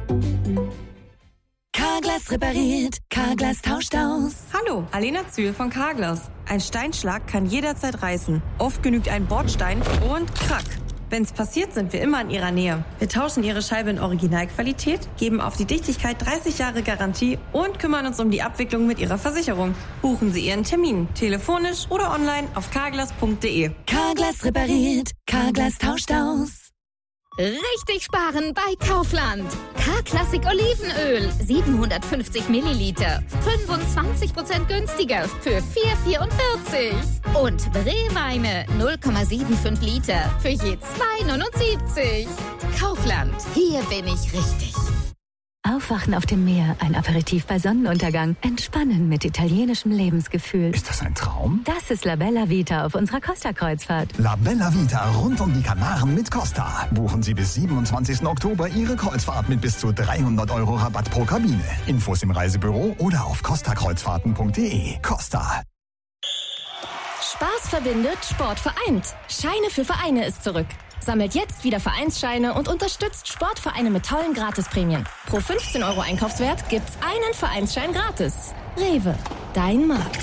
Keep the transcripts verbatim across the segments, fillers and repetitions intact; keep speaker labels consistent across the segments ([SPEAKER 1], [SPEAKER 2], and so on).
[SPEAKER 1] Carglass repariert, Carglass tauscht aus.
[SPEAKER 2] Hallo, Alena Zühl von Carglass. Ein Steinschlag kann jederzeit reißen. Oft genügt ein Bordstein und krack. Wenn's passiert, sind wir immer in Ihrer Nähe. Wir tauschen Ihre Scheibe in Originalqualität, geben auf die Dichtigkeit dreißig Jahre Garantie und kümmern uns um die Abwicklung mit Ihrer Versicherung. Buchen Sie Ihren Termin, telefonisch oder online auf carglass punkt de.
[SPEAKER 1] Carglass repariert, Carglass tauscht aus.
[SPEAKER 3] Richtig sparen bei Kaufland. K-Classic Olivenöl, siebenhundertfünfzig Milliliter, fünfundzwanzig Prozent günstiger für vier Komma vierundvierzig. Und Rehweine, null Komma fünfundsiebzig Liter für je zwei Komma neunundsiebzig. Kaufland, hier bin ich richtig.
[SPEAKER 4] Aufwachen auf dem Meer, ein Aperitif bei Sonnenuntergang, entspannen mit italienischem Lebensgefühl.
[SPEAKER 5] Ist das ein Traum?
[SPEAKER 4] Das ist La Bella Vita auf unserer Costa-Kreuzfahrt.
[SPEAKER 5] La Bella Vita rund um die Kanaren mit Costa. Buchen Sie bis siebenundzwanzigsten Oktober Ihre Kreuzfahrt mit bis zu dreihundert Euro Rabatt pro Kabine. Infos im Reisebüro oder auf costa kreuzfahrten punkt de. Costa.
[SPEAKER 6] Spaß verbindet, Sport vereint. Scheine für Vereine ist zurück. Sammelt jetzt wieder Vereinsscheine und unterstützt Sportvereine mit tollen Gratisprämien. Pro fünfzehn Euro Einkaufswert gibt's einen Vereinsschein gratis. Rewe, dein Markt.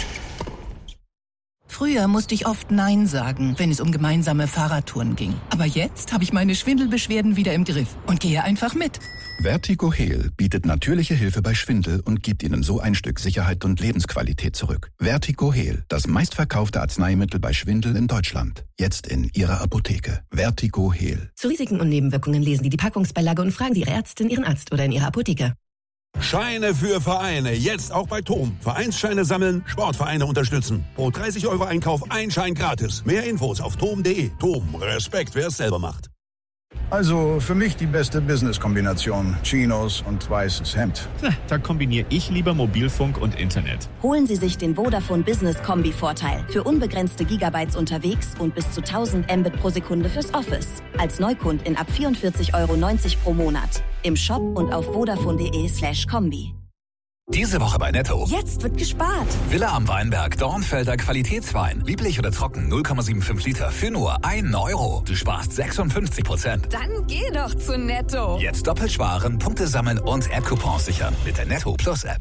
[SPEAKER 7] Früher musste ich oft Nein sagen, wenn es um gemeinsame Fahrradtouren ging. Aber jetzt habe ich meine Schwindelbeschwerden wieder im Griff und gehe einfach mit.
[SPEAKER 8] Vertigo Heal bietet natürliche Hilfe bei Schwindel und gibt Ihnen so ein Stück Sicherheit und Lebensqualität zurück. Vertigo Heal, das meistverkaufte Arzneimittel bei Schwindel in Deutschland. Jetzt in Ihrer Apotheke. Vertigo Heal.
[SPEAKER 9] Zu Risiken und Nebenwirkungen lesen Sie die Packungsbeilage und fragen Sie Ihre Ärztin, Ihren Arzt oder in Ihrer Apotheke.
[SPEAKER 10] Scheine für Vereine, jetzt auch bei T O M. Vereinsscheine sammeln, Sportvereine unterstützen. Pro dreißig Euro Einkauf ein Schein gratis. Mehr Infos auf tom punkt de. T O M, Respekt, wer es selber macht.
[SPEAKER 11] Also für mich die beste Business-Kombination. Chinos und weißes Hemd.
[SPEAKER 12] Na, da kombiniere ich lieber Mobilfunk und Internet.
[SPEAKER 13] Holen Sie sich den Vodafone Business Kombi-Vorteil. Für unbegrenzte Gigabytes unterwegs und bis zu tausend Mbit pro Sekunde fürs Office. Als Neukundin ab vierundvierzig Euro neunzig pro Monat. Im Shop und auf vodafone.de slash Kombi.
[SPEAKER 14] Diese Woche bei Netto.
[SPEAKER 13] Jetzt wird gespart.
[SPEAKER 14] Villa am Weinberg, Dornfelder Qualitätswein. Lieblich oder trocken, null Komma fünfundsiebzig Liter für nur ein Euro. Du sparst sechsundfünfzig Prozent.
[SPEAKER 13] Dann geh doch zu Netto.
[SPEAKER 14] Jetzt doppelt sparen, Punkte sammeln und App-Coupons sichern mit der Netto Plus App.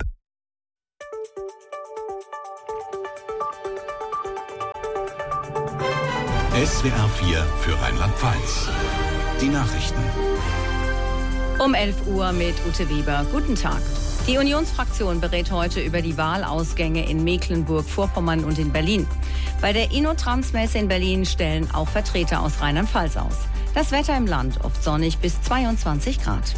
[SPEAKER 15] S W R vier für Rheinland-Pfalz. Die Nachrichten.
[SPEAKER 16] Um elf Uhr mit Ute Weber. Guten Tag. Die Unionsfraktion berät heute über die Wahlausgänge in Mecklenburg-Vorpommern und in Berlin. Bei der InnoTrans-Messe in Berlin stellen auch Vertreter aus Rheinland-Pfalz aus. Das Wetter im Land oft sonnig bis zweiundzwanzig Grad.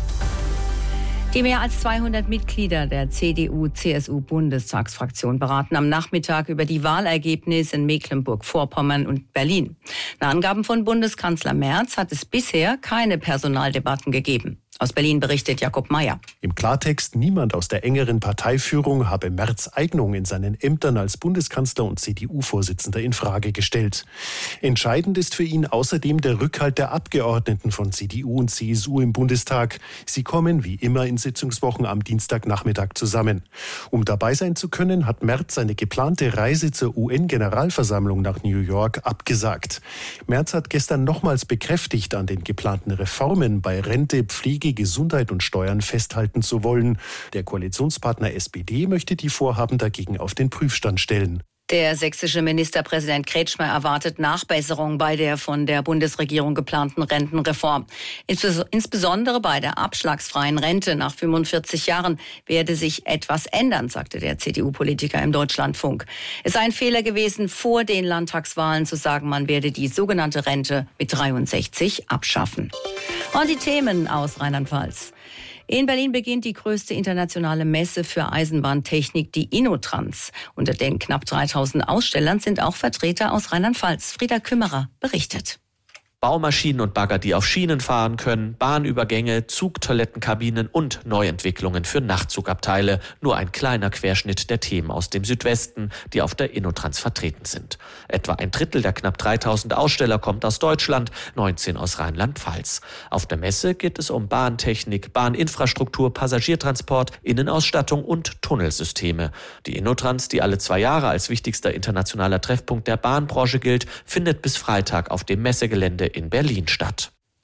[SPEAKER 16] Die mehr als zweihundert Mitglieder der C D U-C S U-Bundestagsfraktion beraten am Nachmittag über die Wahlergebnisse in Mecklenburg-Vorpommern und Berlin. Nach Angaben von Bundeskanzler Merz hat es bisher keine Personaldebatten gegeben. Aus Berlin berichtet Jakob Mayer.
[SPEAKER 17] Im Klartext, niemand aus der engeren Parteiführung habe Merz' Eignung in seinen Ämtern als Bundeskanzler und C D U-Vorsitzender in Frage gestellt. Entscheidend ist für ihn außerdem der Rückhalt der Abgeordneten von C D U und C S U im Bundestag. Sie kommen wie immer in Sitzungswochen am Dienstagnachmittag zusammen. Um dabei sein zu können, hat Merz seine geplante Reise zur U N-Generalversammlung nach New York abgesagt. Merz hat gestern nochmals bekräftigt, an den geplanten Reformen bei Rente, Pflege, Gesundheit und Steuern festhalten zu wollen. Der Koalitionspartner S P D möchte die Vorhaben dagegen auf den Prüfstand stellen.
[SPEAKER 16] Der sächsische Ministerpräsident Kretschmer erwartet Nachbesserungen bei der von der Bundesregierung geplanten Rentenreform. Insbesondere bei der abschlagsfreien Rente nach fünfundvierzig Jahren werde sich etwas ändern, sagte der C D U-Politiker im Deutschlandfunk. Es sei ein Fehler gewesen, vor den Landtagswahlen zu sagen, man werde die sogenannte Rente mit dreiundsechzig abschaffen. Und die Themen aus Rheinland-Pfalz. In Berlin beginnt die größte internationale Messe für Eisenbahntechnik, die InnoTrans. Unter den knapp dreitausend Ausstellern sind auch Vertreter aus Rheinland-Pfalz. Frieda Kümmerer berichtet.
[SPEAKER 18] Baumaschinen und Bagger, die auf Schienen fahren können, Bahnübergänge, Zugtoilettenkabinen und Neuentwicklungen für Nachtzugabteile. Nur ein kleiner Querschnitt der Themen aus dem Südwesten, die auf der InnoTrans vertreten sind. Etwa ein Drittel der knapp dreitausend Aussteller kommt aus Deutschland, neunzehn aus Rheinland-Pfalz. Auf der Messe geht es um Bahntechnik, Bahninfrastruktur, Passagiertransport, Innenausstattung und Tunnelsysteme. Die InnoTrans, die alle zwei Jahre als wichtigster internationaler Treffpunkt der Bahnbranche gilt, findet bis Freitag auf dem Messegelände in Berlin statt.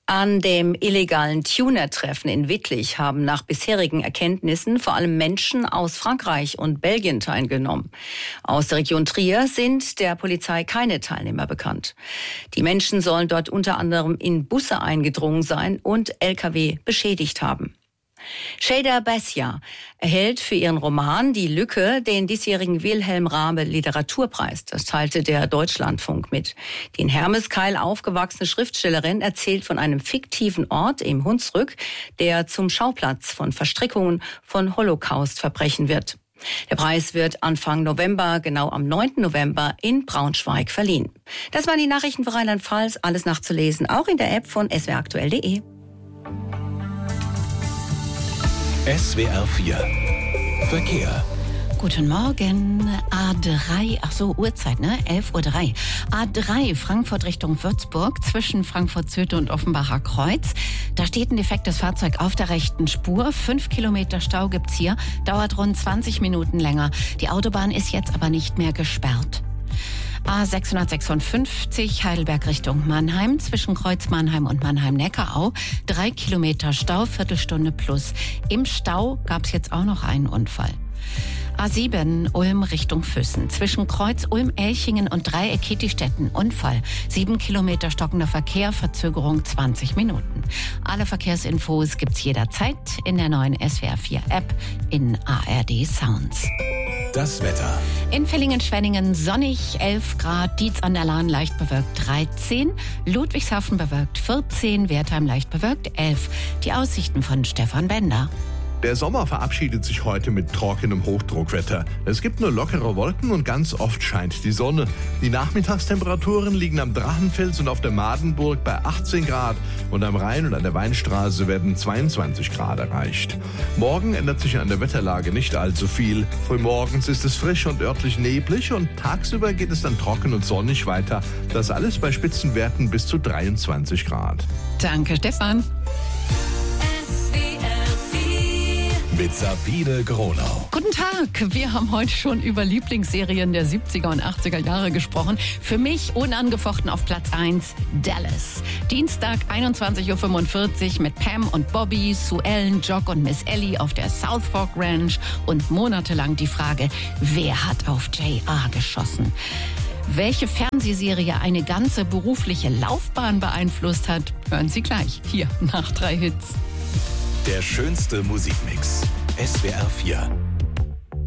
[SPEAKER 16] An dem illegalen Tuner-Treffen in Wittlich haben nach bisherigen Erkenntnissen vor allem Menschen aus Frankreich und Belgien teilgenommen. Aus der Region Trier sind der Polizei keine Teilnehmer bekannt. Die Menschen sollen dort unter anderem in Busse eingedrungen sein und L K W beschädigt haben. Shada Bessia erhält für ihren Roman Die Lücke den diesjährigen Wilhelm Raabe Literaturpreis. Das teilte der Deutschlandfunk mit. Die in Hermeskeil aufgewachsene Schriftstellerin erzählt von einem fiktiven Ort im Hunsrück, der zum Schauplatz von Verstrickungen von Holocaust-Verbrechen wird. Der Preis wird Anfang November, genau am neunten November, in Braunschweig verliehen. Das waren die Nachrichten für Rheinland-Pfalz. Alles nachzulesen, auch in der App von s w r aktuell punkt de.
[SPEAKER 15] S W R vier Verkehr.
[SPEAKER 19] Guten Morgen, A drei, ach so, Uhrzeit, ne? elf Uhr drei. A drei, Frankfurt Richtung Würzburg, zwischen Frankfurt-Süd und Offenbacher Kreuz. Da steht ein defektes Fahrzeug auf der rechten Spur. Fünf Kilometer Stau gibt's hier, dauert rund zwanzig Minuten länger. Die Autobahn ist jetzt aber nicht mehr gesperrt. A sechshundertsechsundfünfzig Heidelberg Richtung Mannheim, zwischen Kreuz Mannheim und Mannheim-Neckarau. Drei Kilometer Stau, Viertelstunde plus. Im Stau gab's jetzt auch noch einen Unfall. A sieben Ulm Richtung Füssen, zwischen Kreuz Ulm-Elchingen und Dreieck-Kittistetten. Unfall. Sieben Kilometer stockender Verkehr, Verzögerung zwanzig Minuten. Alle Verkehrsinfos gibt's jederzeit in der neuen S W R vier App in A R D Sounds.
[SPEAKER 15] Das Wetter.
[SPEAKER 19] In Villingen-Schwenningen sonnig, elf Grad, Dietz an der Lahn leicht bewölkt, dreizehn, Ludwigshafen bewölkt, vierzehn, Wertheim leicht bewölkt, elf. Die Aussichten von Stefan Bender.
[SPEAKER 20] Der Sommer verabschiedet sich heute mit trockenem Hochdruckwetter. Es gibt nur lockere Wolken und ganz oft scheint die Sonne. Die Nachmittagstemperaturen liegen am Drachenfels und auf der Madenburg bei achtzehn Grad und am Rhein und an der Weinstraße werden zweiundzwanzig Grad erreicht. Morgen ändert sich an der Wetterlage nicht allzu viel. Frühmorgens ist es frisch und örtlich neblig und tagsüber geht es dann trocken und sonnig weiter. Das alles bei Spitzenwerten bis zu dreiundzwanzig Grad.
[SPEAKER 19] Danke, Stefan.
[SPEAKER 15] Mit Sabine Gronau.
[SPEAKER 19] Guten Tag, wir haben heute schon über Lieblingsserien der siebziger und achtziger Jahre gesprochen. Für mich unangefochten auf Platz eins Dallas. Dienstag einundzwanzig Uhr fünfundvierzig mit Pam und Bobby, Sue Ellen, Jock und Miss Ellie auf der South Fork Ranch und monatelang die Frage, wer hat auf J R geschossen? Welche Fernsehserie eine ganze berufliche Laufbahn beeinflusst hat, hören Sie gleich hier nach drei Hits.
[SPEAKER 15] Der schönste Musikmix. S W R vier.